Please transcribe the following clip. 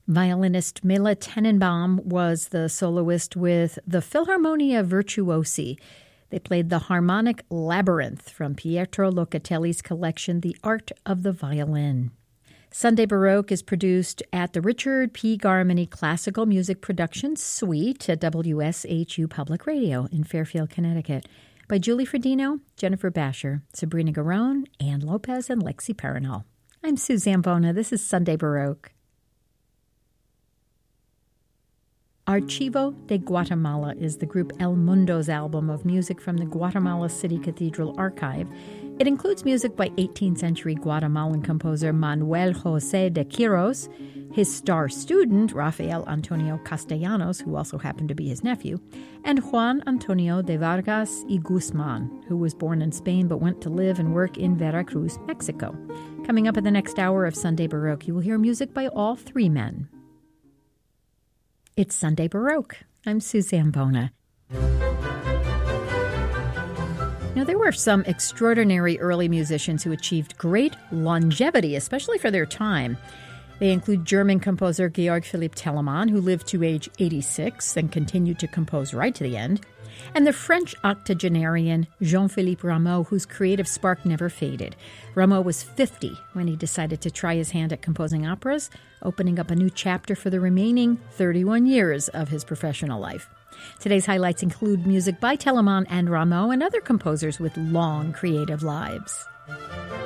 Violinist Mela Tenenbaum was the soloist with the Philharmonia Virtuosi. They played the Harmonic Labyrinth from Pietro Locatelli's collection, The Art of the Violin. Sunday Baroque is produced at the Richard P. Garmany Classical Music Production Suite at WSHU Public Radio in Fairfield, Connecticut, by Julie Fredino, Jennifer Basher, Sabrina Garone, Ann Lopez, and Lexi Perinal. I'm Sue Zambona. This is Sunday Baroque. Archivo de Guatemala is the group El Mundo's album of music from the Guatemala City Cathedral Archive. It includes music by 18th century Guatemalan composer Manuel José de Quiros, his star student Rafael Antonio Castellanos, who also happened to be his nephew, and Juan Antonio de Vargas y Guzman, who was born in Spain but went to live and work in Veracruz, Mexico. Coming up in the next hour of Sunday Baroque, you will hear music by all three men. It's Sunday Baroque. I'm Sue Zambona. Now, there were some extraordinary early musicians who achieved great longevity, especially for their time. They include German composer Georg Philipp Telemann, who lived to age 86 and continued to compose right to the end, and the French octogenarian Jean-Philippe Rameau, whose creative spark never faded. Rameau was 50 when he decided to try his hand at composing operas, opening up a new chapter for the remaining 31 years of his professional life. Today's highlights include music by Telemann and Rameau and other composers with long creative lives.